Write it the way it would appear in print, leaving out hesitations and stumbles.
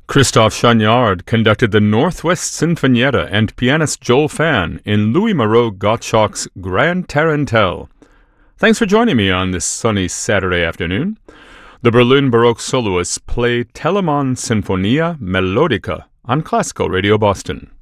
Christoph Chagnard conducted the Northwest Sinfonietta and pianist Joel Fan in Louis Moreau Gottschalk's Grand Tarantelle. Thanks for joining me on this sunny Saturday afternoon. The Berlin Baroque soloists play Telemann Sinfonia Melodica on Classical Radio Boston.